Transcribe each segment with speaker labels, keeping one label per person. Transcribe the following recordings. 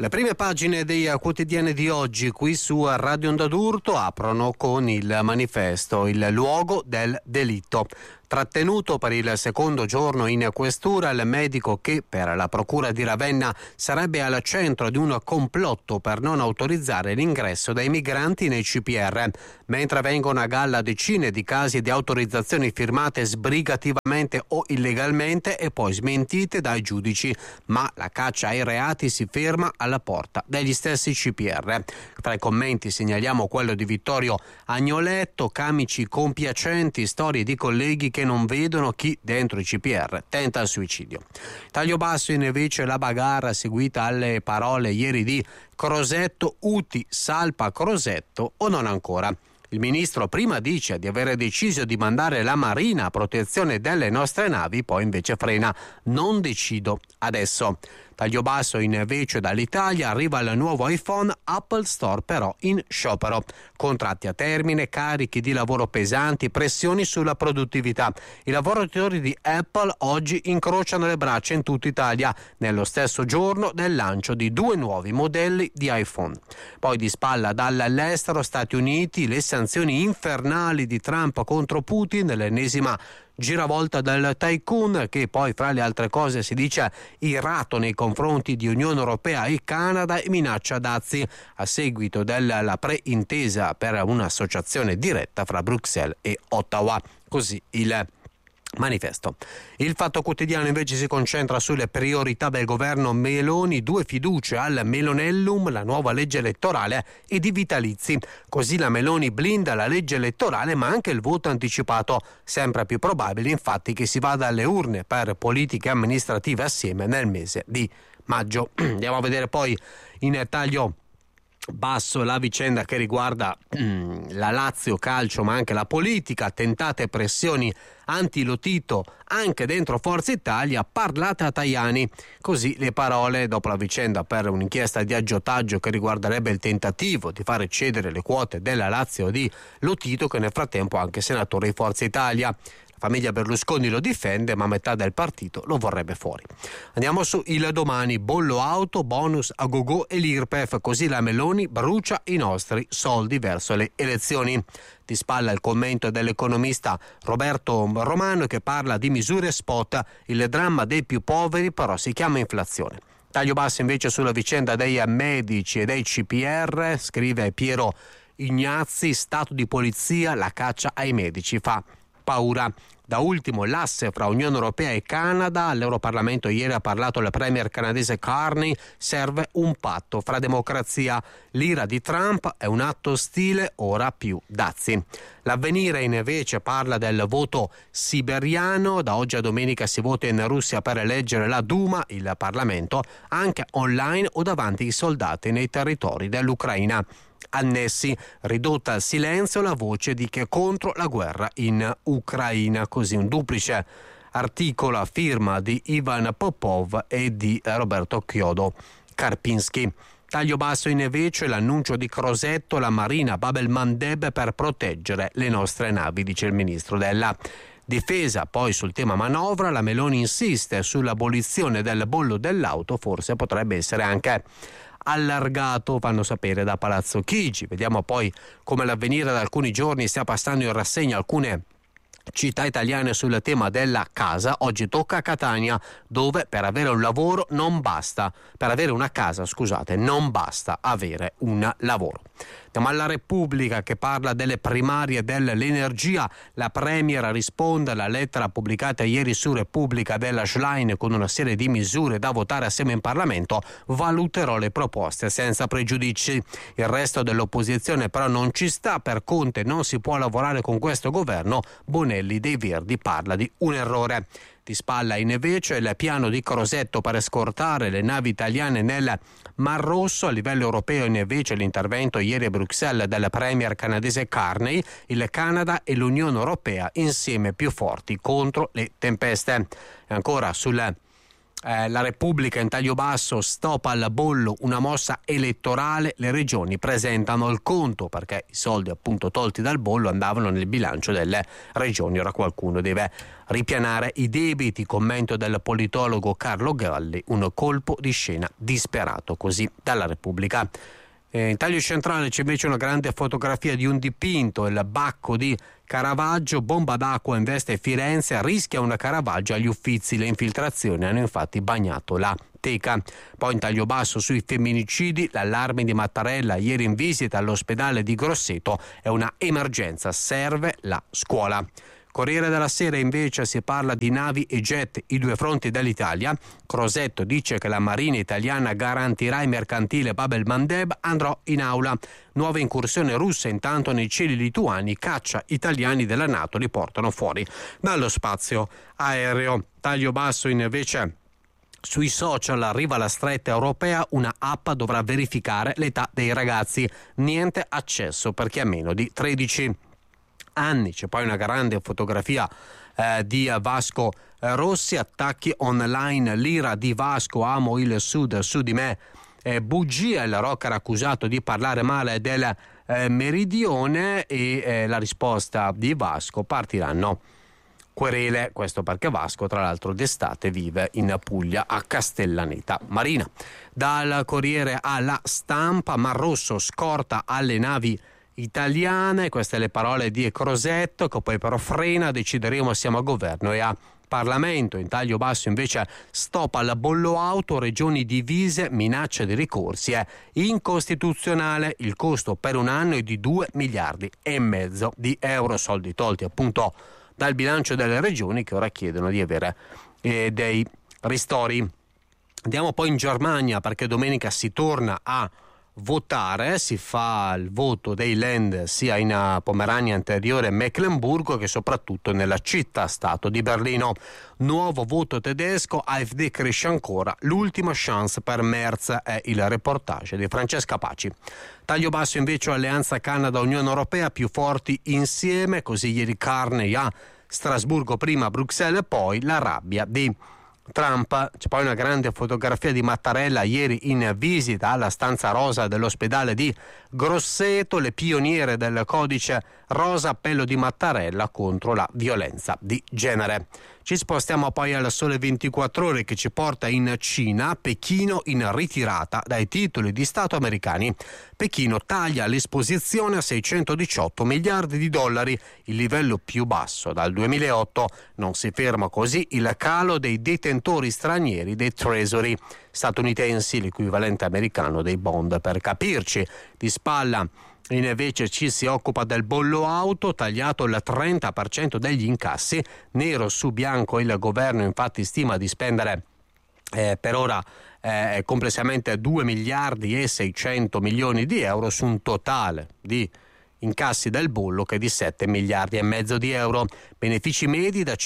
Speaker 1: Le prime pagine dei quotidiani di oggi qui su Radio Onda d'Urto aprono con il manifesto, il luogo del delitto. Trattenuto per il secondo giorno in questura il medico che per la procura di Ravenna sarebbe al centro di un complotto per non autorizzare l'ingresso dei migranti nei CPR, mentre vengono a galla decine di casi di autorizzazioni firmate sbrigativamente o illegalmente e poi smentite dai giudici, ma la caccia ai reati si ferma alla porta degli stessi CPR. Tra i commenti segnaliamo quello di Vittorio Agnoletto: camici compiacenti, storie di colleghi che non vedono chi dentro i CPR tenta il suicidio. Taglio basso invece la bagarre seguita alle parole ieri di Crosetto, Uti salpa Crosetto o non ancora. Il ministro prima dice di avere deciso di mandare la Marina a protezione delle nostre navi, poi invece frena: non decido adesso. Taglio basso invece dall'Italia arriva il nuovo iPhone, Apple Store però in sciopero. Contratti a termine, carichi di lavoro pesanti, pressioni sulla produttività. I lavoratori di Apple oggi incrociano le braccia in tutta Italia, nello stesso giorno del lancio di 2 nuovi modelli di iPhone. Poi di spalla dall'estero, Stati Uniti, le sanzioni infernali di Trump contro Putin, l'ennesima giravolta del tycoon che poi fra le altre cose si dice irato nei confronti di Unione Europea e Canada e minaccia dazi a seguito della preintesa per un'associazione diretta fra Bruxelles e Ottawa. Così il manifesto. Il Fatto Quotidiano invece si concentra sulle priorità del governo Meloni: 2 fiducie al Melonellum, la nuova legge elettorale ed i vitalizi. Così la Meloni blinda la legge elettorale ma anche il voto anticipato. Sempre più probabile infatti che si vada alle urne per politiche amministrative assieme nel mese di maggio. Andiamo a vedere poi in taglio basso la vicenda che riguarda la Lazio Calcio ma anche la politica, tentate pressioni anti-Lotito anche dentro Forza Italia, parlate a Tajani. Così le parole dopo la vicenda per un'inchiesta di aggiotaggio che riguarderebbe il tentativo di fare cedere le quote della Lazio di Lotito, che nel frattempo è anche senatore di Forza Italia. La famiglia Berlusconi lo difende ma metà del partito lo vorrebbe fuori. Andiamo su Il Domani: bollo auto, bonus a gogo e l'IRPEF, così la Meloni brucia i nostri soldi verso le elezioni. Di spalla il commento dell'economista Roberto Romano che parla di misure spot, il dramma dei più poveri però si chiama inflazione. Taglio basso invece sulla vicenda dei medici e dei CPR, scrive Piero Ignazzi: stato di polizia, la caccia ai medici fa paura. Da ultimo l'asse fra Unione Europea e Canada. All'Europarlamento ieri ha parlato il premier canadese Carney: serve un patto fra democrazia. L'ira di Trump è un atto ostile, ora più dazi. L'Avvenire invece parla del voto siberiano. Da oggi a domenica si vota in Russia per eleggere la Duma, il Parlamento, anche online o davanti ai soldati nei territori dell'Ucraina. Annessi: ridotta al silenzio la voce di chi è contro la guerra in Ucraina. Così un duplice articolo a firma di Ivan Popov e di Roberto Chiodo Karpinski. Taglio basso invece l'annuncio di Crosetto: la Marina Bab el-Mandeb per proteggere le nostre navi, dice il ministro della Difesa. Poi sul tema manovra la Meloni insiste sull'abolizione del bollo dell'auto, forse potrebbe essere anche allargato, fanno sapere da Palazzo Chigi. Vediamo poi come l'Avvenire da alcuni giorni stia passando in rassegna alcune città italiane sul tema della casa. Oggi tocca a Catania, dove per avere un lavoro non basta, per avere una casa, scusate, non basta avere un lavoro. Andiamo alla Repubblica che parla delle primarie dell'energia. La Premier risponde alla lettera pubblicata ieri su Repubblica della Schlein con una serie di misure da votare assieme in Parlamento. Valuterò le proposte senza pregiudizi. Il resto dell'opposizione però non ci sta. Per Conte non si può lavorare con questo governo. Bonelli dei Verdi parla di un errore. Di spalla invece il piano di Crosetto per scortare le navi italiane nel Mar Rosso. A livello europeo invece l'intervento ieri a Bruxelles del premier canadese Carney: il Canada e l'Unione Europea insieme più forti contro le tempeste. E ancora sul La Repubblica in taglio basso, stop al bollo, una mossa elettorale, le regioni presentano il conto perché i soldi appunto tolti dal bollo andavano nel bilancio delle regioni, ora qualcuno deve ripianare i debiti, commento del politologo Carlo Galli, un colpo di scena disperato, così dalla Repubblica. In taglio centrale c'è invece una grande fotografia di un dipinto, il Bacco di Caravaggio, bomba d'acqua investe Firenze, rischia una Caravaggio agli Uffizi, le infiltrazioni hanno infatti bagnato la teca. Poi in taglio basso sui femminicidi, l'allarme di Mattarella ieri in visita all'ospedale di Grosseto, è una emergenza, serve la scuola. Corriere della Sera invece si parla di navi e jet, i due fronti dell'Italia. Crosetto dice che la Marina italiana garantirà il mercantile Bab el-Mandeb, andrò in aula. Nuova incursione russa intanto nei cieli lituani, caccia italiani della NATO li portano fuori dallo spazio aereo. Taglio basso invece sui social, arriva la stretta europea, una app dovrà verificare l'età dei ragazzi, niente accesso per chi ha meno di 13 anni. C'è poi una grande fotografia di Vasco Rossi, attacchi online, l'ira di Vasco, amo il sud, su di me bugia, il rocker accusato di parlare male del meridione e la risposta di Vasco, partiranno querele, questo perché Vasco tra l'altro d'estate vive in Puglia a Castellaneta Marina. Dal Corriere alla Stampa, Mar Rosso scorta alle navi italiane, queste le parole di Crosetto, che poi però frena, decideremo siamo a governo e a Parlamento. In taglio basso invece stop al bollo auto, regioni divise, minaccia di ricorsi, è incostituzionale, il costo per un anno è di 2,5 miliardi di euro, soldi tolti appunto dal bilancio delle regioni che ora chiedono di avere dei ristori. Andiamo poi in Germania perché domenica si torna a votare, si fa il voto dei Land sia in Pomerania Anteriore e Meckenburgo che soprattutto nella città-stato di Berlino. Nuovo voto tedesco, AfD cresce ancora, l'ultima chance per Merz, è il reportage di Francesca Paci. Taglio basso invece Alleanza Canada-Unione Europea, più forti insieme, così ieri Carney a Strasburgo, prima Bruxelles e poi la rabbia di Trump. C'è poi una grande fotografia di Mattarella ieri in visita alla stanza rosa dell'ospedale di Grosseto, le pioniere del codice rosa, appello di Mattarella contro la violenza di genere. Ci spostiamo poi al Sole 24 Ore che ci porta in Cina, Pechino in ritirata dai titoli di Stato americani. Pechino taglia l'esposizione a 618 miliardi di dollari, il livello più basso dal 2008. Non si ferma così il calo dei detentori stranieri dei Treasury statunitensi, l'equivalente americano dei bond per capirci. Di spalla invece ci si occupa del bollo auto, tagliato il 30% degli incassi, nero su bianco il governo infatti stima di spendere per ora complessivamente 2 miliardi e 600 milioni di euro su un totale di incassi del bollo che è di 7 miliardi e mezzo di euro, benefici medi da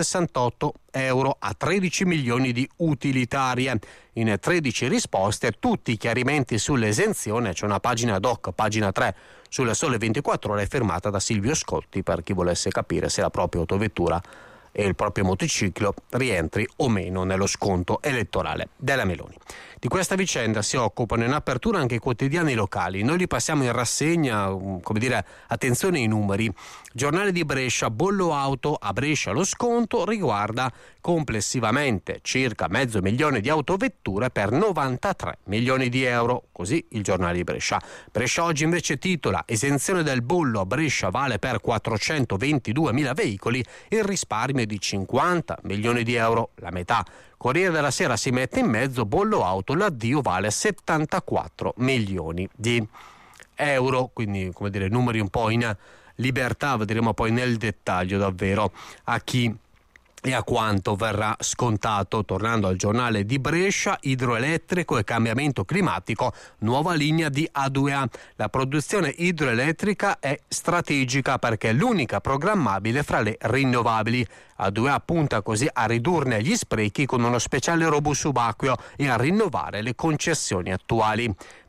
Speaker 1: 168 euro a 13 milioni di utilitarie. In 13 risposte tutti i chiarimenti sull'esenzione, c'è una pagina doc, pagina 3 sul Sole 24 Ore firmata da Silvio Scotti per chi volesse capire se la propria autovettura e il proprio motociclo rientri o meno nello sconto elettorale della Meloni. Di questa vicenda si occupano in apertura anche i quotidiani locali. Noi li passiamo in rassegna, attenzione ai numeri. Giornale di Brescia, bollo auto, a Brescia lo sconto riguarda complessivamente circa 500.000 di autovetture per 93 milioni di euro, così il giornale di Brescia. Brescia Oggi invece titola: esenzione del bollo a Brescia vale per 422.000 veicoli, il risparmio è di 50 milioni di euro, la metà. Corriere della Sera si mette in mezzo, bollo auto, l'addio vale 74 milioni di euro, quindi numeri un po' in libertà, vedremo poi nel dettaglio davvero a chi e a quanto verrà scontato. Tornando al giornale di Brescia, idroelettrico e cambiamento climatico, nuova linea di A2A. La produzione idroelettrica è strategica perché è l'unica programmabile fra le rinnovabili. A2A punta così a ridurne gli sprechi con uno speciale robot subacqueo e a rinnovare le concessioni attuali.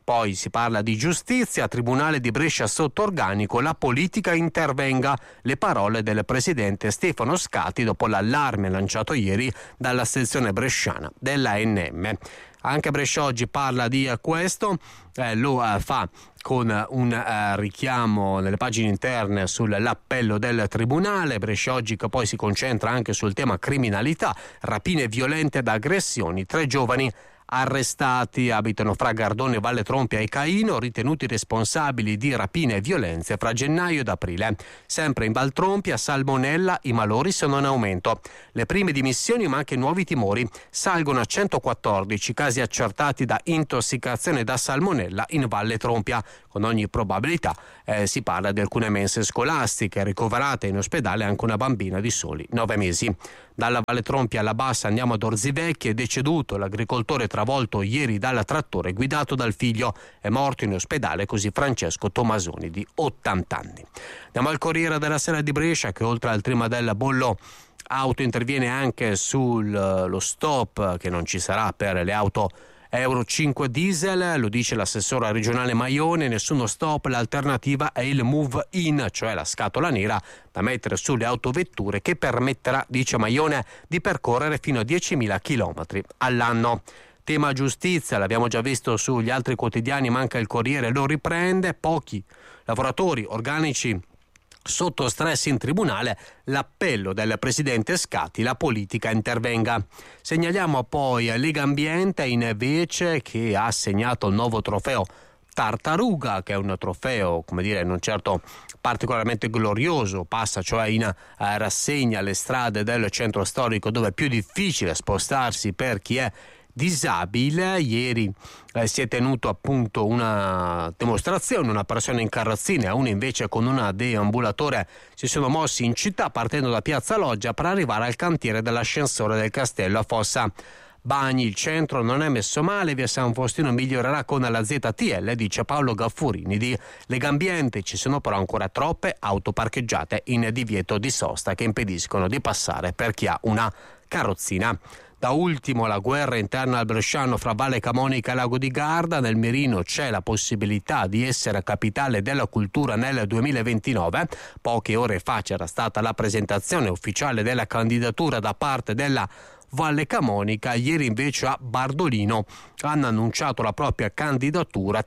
Speaker 1: Poi si parla di giustizia, Tribunale di Brescia sotto organico, la politica intervenga. Le parole del presidente Stefano Scatti dopo l'allarme lanciato ieri dalla sezione bresciana dell'ANM. Anche Brescia Oggi parla di questo, lo fa con un richiamo nelle pagine interne sull'appello del Tribunale. Brescia Oggi che poi si concentra anche sul tema criminalità, rapine violente ed aggressioni, 3 giovani arrestati, abitano fra Gardone, Valle Trompia e Caino, ritenuti responsabili di rapine e violenze fra gennaio ed aprile. Sempre in Val Trompia, salmonella, i malori sono in aumento. Le prime dimissioni ma anche nuovi timori. Salgono a 114 casi accertati da intossicazione da salmonella in Valle Trompia. Con ogni probabilità si parla di alcune mense scolastiche, ricoverate in ospedale anche una bambina di soli 9 mesi. Dalla Valle Trompia alla Bassa andiamo ad Orzivecchi, è deceduto l'agricoltore travolto ieri dal trattore guidato dal figlio, è morto in ospedale così Francesco Tomasoni di 80 anni. Andiamo al Corriere della Sera di Brescia che oltre al tema del bollo auto interviene anche sullo stop che non ci sarà per le auto Euro 5 diesel, lo dice l'assessore regionale Maione, nessuno stop, l'alternativa è il move in, cioè la scatola nera da mettere sulle autovetture che permetterà, dice Maione, di percorrere fino a 10.000 chilometri all'anno. Tema giustizia, l'abbiamo già visto sugli altri quotidiani, manca il Corriere, lo riprende, pochi lavoratori organici sotto stress in tribunale, l'appello del presidente Scatti, la politica intervenga. Segnaliamo poi Lega Ambiente invece che ha assegnato il nuovo trofeo Tartaruga, che è un trofeo, come dire, non certo particolarmente glorioso, passa cioè in rassegna alle strade del centro storico dove è più difficile spostarsi per chi è disabile. Ieri si è tenuto appunto una dimostrazione, una persona in carrozzina, una invece con una deambulatore si sono mossi in città partendo da Piazza Loggia per arrivare al cantiere dell'ascensore del castello a Fossa Bagni. Il centro non è messo male, via San Faustino migliorerà con la ZTL, dice Paolo Gaffurini di Legambiente. Ci sono però ancora troppe auto parcheggiate in divieto di sosta che impediscono di passare per chi ha una carrozzina. Da ultimo la guerra interna al bresciano fra Valle Camonica e Lago di Garda. Nel mirino c'è la possibilità di essere capitale della cultura nel 2029. Poche ore fa c'era stata la presentazione ufficiale della candidatura da parte della Valle Camonica. Ieri invece a Bardolino hanno annunciato la propria candidatura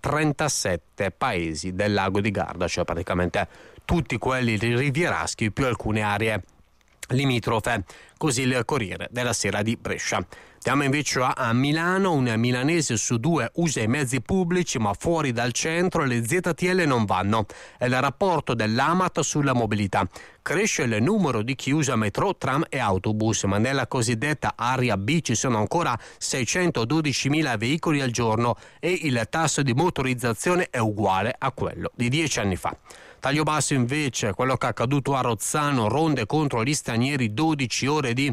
Speaker 1: 37 paesi del Lago di Garda, cioè praticamente tutti quelli rivieraschi più alcune aree limitrofe. Così il Corriere della Sera di Brescia. Andiamo invece a Milano, un milanese su 2 usa i mezzi pubblici ma fuori dal centro le ZTL non vanno. È il rapporto dell'Amat sulla mobilità. Cresce il numero di chi usa metro, tram e autobus, ma nella cosiddetta area B ci sono ancora 612.000 veicoli al giorno e il tasso di motorizzazione è uguale a quello di 10 anni fa. Taglio basso invece quello che è accaduto a Rozzano, ronde contro gli stranieri, 12 ore di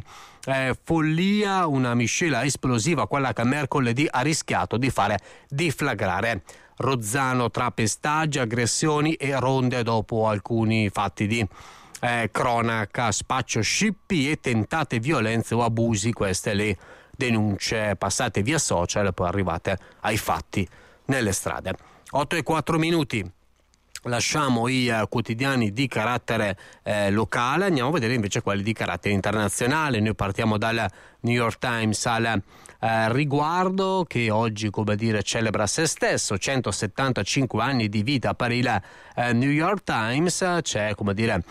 Speaker 1: follia, una miscela esplosiva, quella che mercoledì ha rischiato di fare deflagrare Rozzano tra pestaggi, aggressioni e ronde dopo alcuni fatti di cronaca, spaccio scippi e tentate violenze o abusi, queste le denunce passate via social poi arrivate ai fatti nelle strade. 8:04. Lasciamo i quotidiani di carattere locale, andiamo a vedere invece quelli di carattere internazionale. Noi partiamo dal New York Times al riguardo, che oggi, come dire, celebra se stesso, 175 anni di vita per il New York Times. C'è, come dire,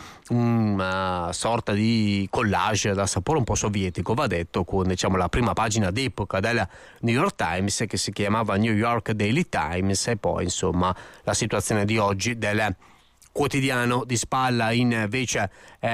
Speaker 1: una sorta di collage da sapore un po' sovietico, va detto, con diciamo la prima pagina d'epoca del New York Times che si chiamava New York Daily Times e poi insomma la situazione di oggi del quotidiano di spalla invece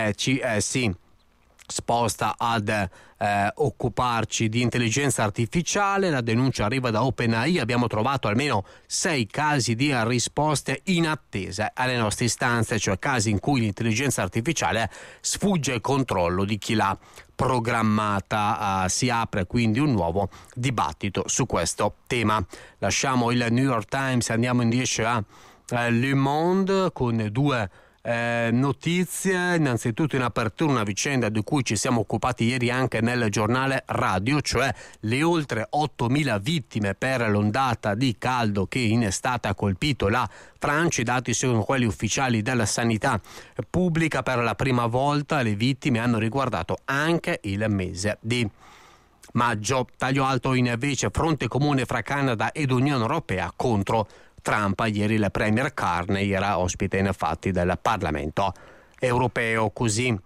Speaker 1: si sposta ad occuparci di intelligenza artificiale. La denuncia arriva da OpenAI, abbiamo trovato almeno 6 casi di risposte inattese alle nostre istanze, cioè casi in cui l'intelligenza artificiale sfugge il controllo di chi l'ha programmata. Si apre quindi un nuovo dibattito su questo tema. Lasciamo il New York Times, andiamo invece a Le Monde con 2 notizie. Innanzitutto in apertura una vicenda di cui ci siamo occupati ieri anche nel giornale radio, cioè le oltre 8.000 vittime per l'ondata di caldo che in estate ha colpito la Francia. I dati sono quelli ufficiali della sanità pubblica. Per la prima volta le vittime hanno riguardato anche il mese di maggio. Taglio alto invece fronte comune fra Canada ed Unione Europea contro Trump. Ieri il premier Carney era ospite infatti del Parlamento europeo. Così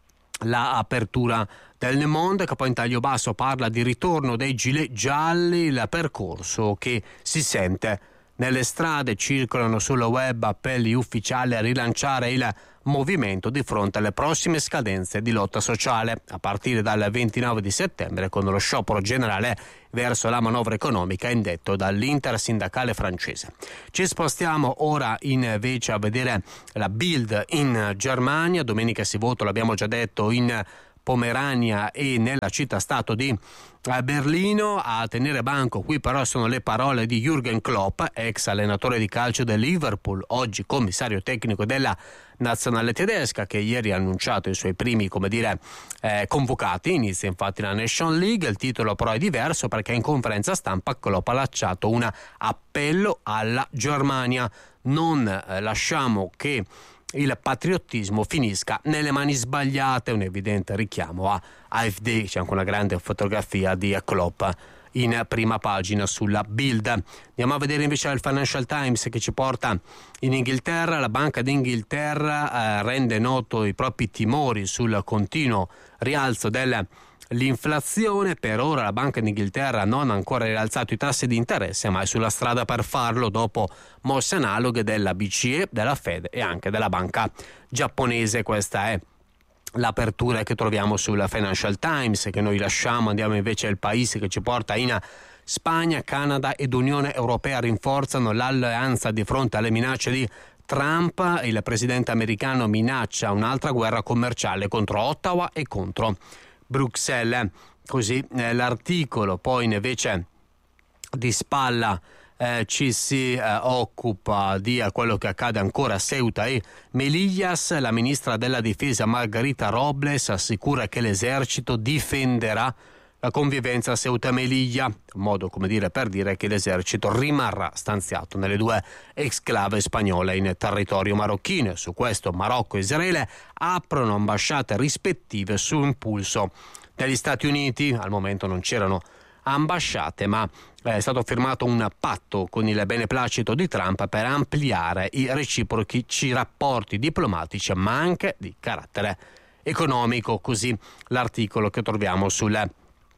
Speaker 1: l'apertura del Le Monde, che poi in taglio basso parla di ritorno dei gilet gialli, il percorso che si sente nelle strade. Circolano sul web appelli ufficiali a rilanciare il movimento di fronte alle prossime scadenze di lotta sociale a partire dal 29 di settembre, con lo sciopero generale verso la manovra economica indetto dall'intersindacale francese. Ci spostiamo ora invece a vedere la Bild in Germania. Domenica si vota, l'abbiamo già detto, in Pomerania e nella città-stato di Berlino. A tenere banco qui però sono le parole di Jürgen Klopp, ex allenatore di calcio del Liverpool, oggi commissario tecnico della nazionale tedesca, che ieri ha annunciato i suoi primi, convocati. Inizia infatti la Nation League. Il titolo però è diverso, perché in conferenza stampa Klopp ha lanciato un appello alla Germania: non lasciamo che il patriottismo finisca nelle mani sbagliate. Un evidente richiamo a AfD. C'è anche una grande fotografia di Klopp in prima pagina sulla Bild. Andiamo a vedere invece il Financial Times, che ci porta in Inghilterra. La Banca d'Inghilterra rende noto i propri timori sul continuo rialzo dell'inflazione. Per ora la Banca d'Inghilterra non ha ancora rialzato i tassi di interesse, ma è sulla strada per farlo dopo mosse analoghe della BCE, della Fed e anche della banca giapponese. Questa è l'apertura che troviamo sul Financial Times, che noi lasciamo. Andiamo invece al Paese, che ci porta in Spagna. Canada ed Unione Europea rinforzano l'alleanza di fronte alle minacce di Trump. Il presidente americano minaccia un'altra guerra commerciale contro Ottawa e contro Bruxelles. Così l'articolo poi invece di spalla ci si occupa di quello che accade ancora a Ceuta e Melillas. La ministra della difesa Margarita Robles assicura che l'esercito difenderà la convivenza a Ceuta e Melilla, modo per dire che l'esercito rimarrà stanziato nelle due exclave spagnole in territorio marocchino. Su questo Marocco e Israele aprono ambasciate rispettive su impulso degli Stati Uniti. Al momento non c'erano ambasciate, ma è stato firmato un patto con il beneplacito di Trump per ampliare i reciproci rapporti diplomatici, ma anche di carattere economico. Così l'articolo che troviamo sul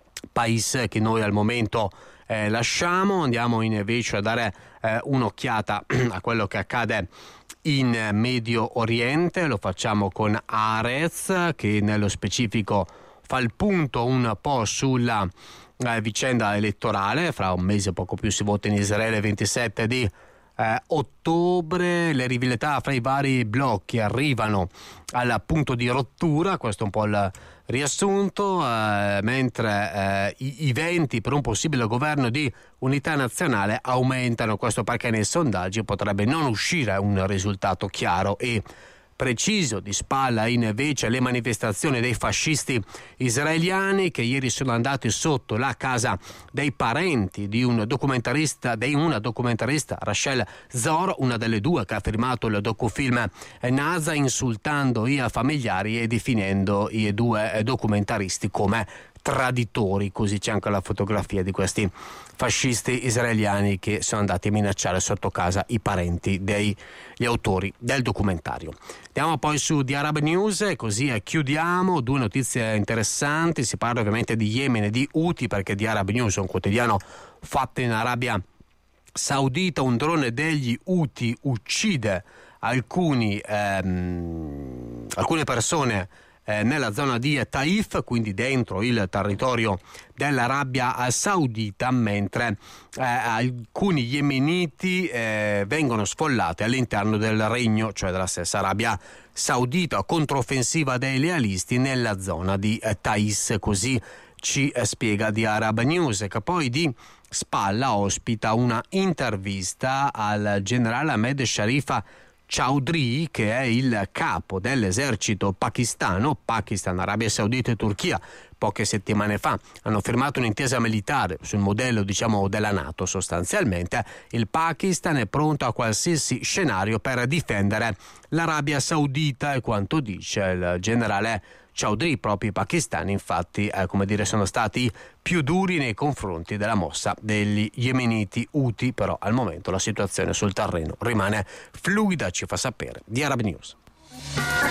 Speaker 1: Paese, che noi al momento lasciamo. Andiamo invece a dare un'occhiata a quello che accade in Medio Oriente. Lo facciamo con Haaretz, che nello specifico fa il punto un po' sulla vicenda elettorale. Fra un mese poco più si vota in Israele, 27 di ottobre. Le rivalità fra i vari blocchi arrivano al punto di rottura. Questo è un po' il riassunto, mentre i venti per un possibile governo di unità nazionale aumentano. Questo perché nei sondaggi potrebbe non uscire un risultato chiaro e preciso. Di spalla invece le manifestazioni dei fascisti israeliani, che ieri sono andati sotto la casa dei parenti di una documentarista, Rachel Zor, una delle due che ha firmato il docufilm NASA, insultando i familiari e definendo i due documentaristi come traditori. Così c'è anche la fotografia di questi fascisti israeliani che sono andati a minacciare sotto casa i parenti degli autori del documentario. Andiamo poi su The Arab News e così chiudiamo. Due notizie interessanti. Si parla ovviamente di Yemen e di Houthi, perché The Arab News è un quotidiano fatto in Arabia Saudita. Un drone degli Houthi uccide alcune persone nella zona di Taif, quindi dentro il territorio dell'Arabia Saudita, mentre alcuni yemeniti vengono sfollati all'interno del regno, cioè della stessa Arabia Saudita. Controffensiva dei lealisti nella zona di Taiz, così ci spiega di Arab News, che poi di spalla ospita una intervista al generale Ahmed Sharifa Chaudhry, che è il capo dell'esercito pakistano. Pakistan, Arabia Saudita e Turchia poche settimane fa hanno firmato un'intesa militare sul modello, della NATO sostanzialmente. Il Pakistan è pronto a qualsiasi scenario per difendere l'Arabia Saudita, e quanto dice il generale Chaudhry, proprio i pakistani infatti sono stati più duri nei confronti della mossa degli yemeniti Houthi, però al momento la situazione sul terreno rimane fluida, ci fa sapere di Arab News.